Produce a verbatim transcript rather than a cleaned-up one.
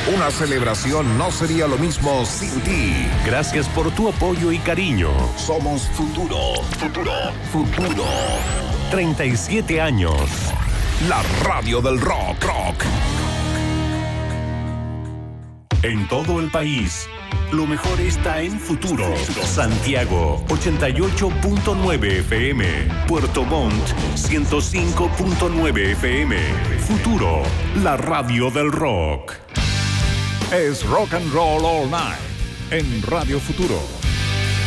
Una celebración no sería lo mismo sin ti. Gracias por tu apoyo y cariño. Somos Futuro, Futuro, Futuro. treinta y siete años. La radio del rock, rock. En todo el país, lo mejor está en Futuro. Santiago, ochenta y ocho punto nueve F M. Puerto Montt, ciento cinco punto nueve F M. Futuro, la radio del rock. Es Rock and Roll All Night en Radio Futuro.